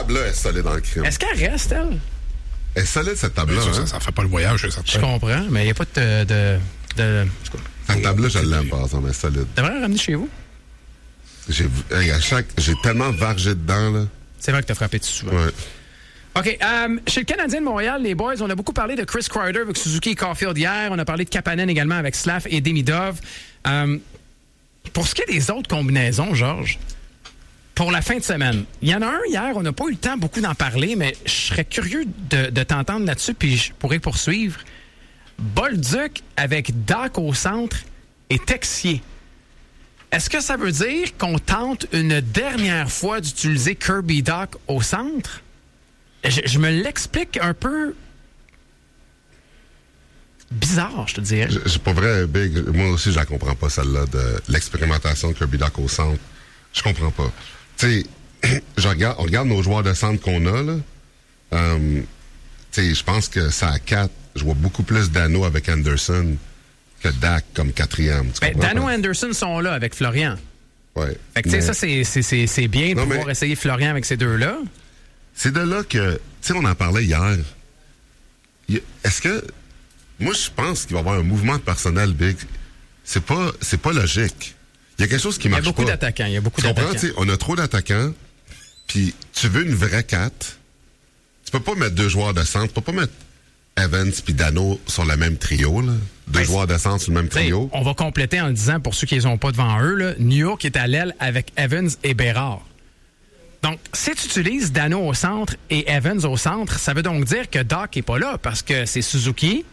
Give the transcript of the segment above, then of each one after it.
table-là est solide dans le crime. Est-ce qu'elle reste, elle? Elle est solide, cette table-là. Ça fait pas le voyage, ça. Je comprends, mais il n'y a pas de... Cette table-là, je l'aime, par exemple, elle est solide. Tu devrais la ramener chez vous? J'ai tellement vargé dedans, là. C'est vrai que tu as frappé dessus souvent. Ouais. OK. Chez le Canadien de Montréal, les boys, on a beaucoup parlé de Chris Kreider avec Suzuki et Caulfield hier. On a parlé de Kapanen également avec Slav et Demidov. Pour ce qui est des autres combinaisons, Georges, pour la fin de semaine, il y en a un hier, on n'a pas eu le temps beaucoup d'en parler, mais je serais curieux de t'entendre là-dessus, puis je pourrais poursuivre. Bolduc avec Dach au centre et Texier. Est-ce que ça veut dire qu'on tente une dernière fois d'utiliser Kirby Dach au centre? Je me l'explique un peu bizarre, je te dirais. C'est pas vrai, Big. Moi aussi, je la comprends pas, celle-là, de l'expérimentation de Kirby Dach au centre. Je comprends pas. Tu sais, on regarde nos joueurs de centre qu'on a, là. Tu sais, je pense que ça à 4, je vois beaucoup plus Dano avec Anderson que Dach comme quatrième. Dano et Anderson sont là avec Florian. Ouais. Fait que, tu sais, ça, c'est bien de pouvoir essayer Florian avec ces deux-là. C'est de là que, tu sais, on en parlait hier. Est-ce que, moi, je pense qu'il va y avoir un mouvement de personnel, Big. C'est pas logique. Il y a quelque chose qui marche pas. Il y a beaucoup d'attaquants. Il y a beaucoup d'attaquants. Tu sais, on a trop d'attaquants, puis tu veux une vraie 4. Tu peux pas mettre deux joueurs de centre. Tu peux pas mettre Evans puis Dano sur le même trio, là. Deux joueurs de centre sur le même trio. On va compléter en le disant, pour ceux qui les ont pas devant eux, là, New York est à l'aile avec Evans et Bérard. Donc, si tu utilises Dano au centre et Evans au centre, ça veut donc dire que Dach n'est pas là parce que c'est Suzuki,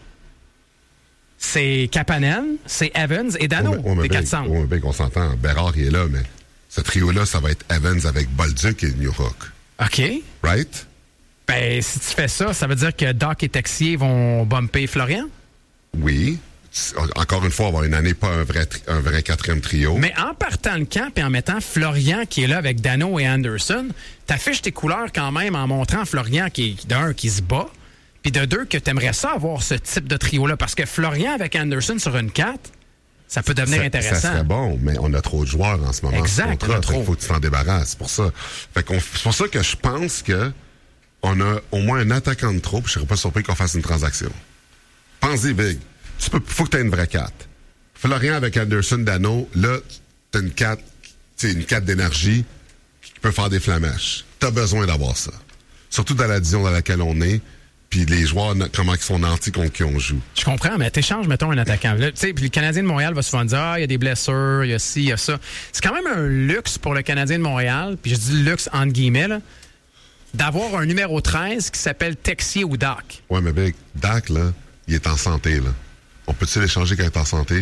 c'est Kapanen, c'est Evans et Dano, les quatre centres. Oui, bien qu'on s'entend. Bérard, il est là, mais ce trio-là, ça va être Evans avec Bolduc et New York. OK. Right? Ben, si tu fais ça, ça veut dire que Dach et Texier vont bumper Florian? Oui. Encore une fois, on va avoir une année, pas un vrai quatrième trio. Mais en partant le camp et en mettant Florian qui est là avec Dano et Anderson, t'affiches tes couleurs quand même en montrant Florian d'un qui se bat, puis de deux que t'aimerais ça avoir ce type de trio-là. Parce que Florian avec Anderson sur une 4, ça peut devenir intéressant. Ça serait bon, mais on a trop de joueurs en ce moment. Exact, on a trop. Il faut que tu t'en débarrasses, c'est pour ça. C'est pour ça que je pense que on a au moins un attaquant de trop, puis je serais pas surpris qu'on fasse une transaction. Pense-y, Big. Faut que tu aies une vraie 4. Florian avec Anderson, Dano, là, t'as une 4, une 4 d'énergie qui peut faire des flamèches. T'as besoin d'avoir ça. Surtout dans la division dans laquelle on est, puis les joueurs, comment ils sont nantis contre qui on joue. Je comprends, mais t'échanges, mettons, un attaquant. Puis le Canadien de Montréal va souvent dire, il y a des blessures, il y a ci, il y a ça. C'est quand même un luxe pour le Canadien de Montréal, puis je dis luxe entre guillemets, là, d'avoir un numéro 13 qui s'appelle Texier ou Dach. Ouais, mais Big, Dach, là, il est en santé, là. On peut-tu l'échanger quand il est en santé?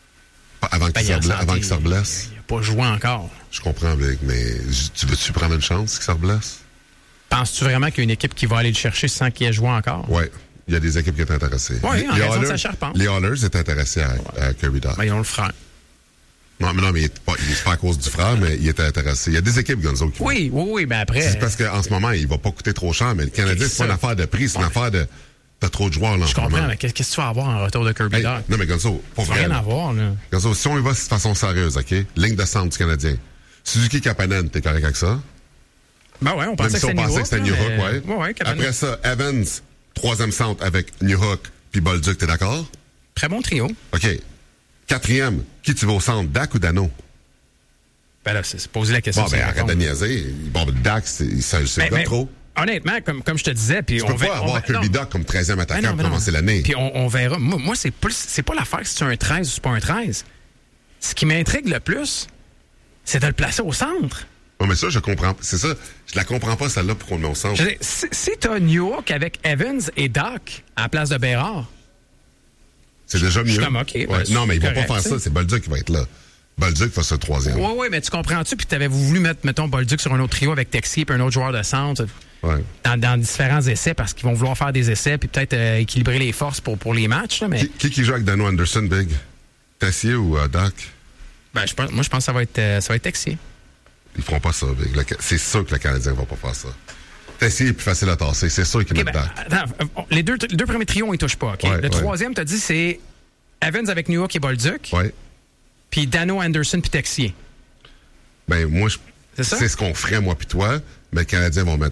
Avant qu'il se reblesse? Il n'a pas joué encore. Je comprends, Big, mais tu veux-tu prendre une chance qu'il se reblesse? Penses-tu vraiment qu'il y a une équipe qui va aller le chercher sans qu'il ait joué encore? Oui. Il y a des équipes qui sont intéressées. Oui, en raison de sa charpente. Les Oilers étaient intéressés à Kirby Dach. Ben, ils ont le frère. Non, mais il est pas à cause du frère, mais il était intéressé. Il y a des équipes, Gonzo, qui... Oui, mais après... C'est parce qu'en ce moment, il va pas coûter trop cher, mais le Canadien, c'est pas une affaire de prix, c'est une affaire de... T'as trop de joueurs, là, je comprends, mais qu'est-ce que tu vas avoir en retour de Kirby Dach? Non, mais Gonzo, pour vrai... rien à voir, là. Gonzo, si on y va de façon sérieuse, OK? Ligne de centre du Canadien. Suzuki Kapanen, t'es correct avec ça? Ben ouais, on pensait que c'était New York, ouais, Après ça, Evans, troisième centre avec New York puis Bolduc, t'es d'accord? Très bon trio. OK. Quatrième, qui tu veux au centre, Dach ou Dano? Ben là, c'est poser la question. Bon, ben arrête de niaiser. Bon, Dach, c'est le gars trop. Honnêtement, comme je te disais, puis tu peux pas avoir Kirby Dach comme 13e attaquant pour commencer l'année. Puis on verra. Moi, c'est pas l'affaire si c'est un 13 ou c'est pas un 13. Ce qui m'intrigue le plus, c'est de le placer au centre. Oui, mais ça, je comprends. C'est ça. Je la comprends pas, celle-là, pour qu'on le met au centre. Je veux dire, si t'as New York avec Evans et Dach à la place de Bérard, c'est déjà mieux. Okay, non, mais ils vont pas faire ça. C'est Bolduc qui va être là. Bolduc va se troisième. Oui, mais tu comprends-tu? Puis t'avais voulu mettre, mettons, Bolduc sur un autre trio avec Texier puis un autre joueur de centre. Ouais. Dans différents essais, parce qu'ils vont vouloir faire des essais puis peut-être équilibrer les forces pour les matchs. Là, mais... Qui joue avec Dano Anderson, Big? Texier ou Dach? Ben, je pense que ça va être Texier. Ils feront pas ça, Big. C'est sûr que le Canadien va pas faire ça. Texier est plus facile à tasser. C'est sûr qu'ils mettent Dach. Les deux premiers trios, on ne touche pas. Okay? Le troisième, tu as dit, c'est Evans avec New York et Bolduc. Oui. Puis Dano, Anderson puis Texier. Ben, moi, c'est ce qu'on ferait, moi puis toi, mais les Canadiens vont mettre